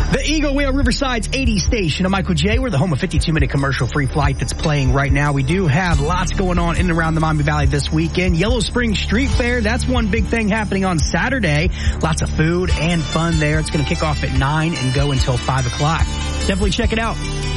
The Eagle Wheel Riverside's 80 station. I'm Michael J. We're the home of 52-minute commercial-free flight that's playing right now. We do have lots going on in and around the Miami Valley this weekend. Yellow Spring Street Fair, that's one big thing happening on Saturday. Lots of food and fun there. It's going to kick off at 9 and go until 5 o'clock. Definitely check it out.